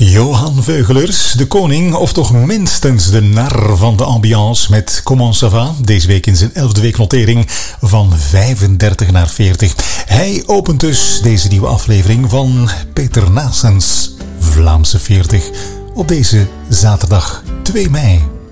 Johan Veugelers, de koning, of toch minstens de nar van de ambiance met Comment ça va? Deze week in zijn 11e week notering van 35 naar 40. Hij opent dus deze nieuwe aflevering van Peter Naessens Vlaamse 40 op deze zaterdag 2 mei.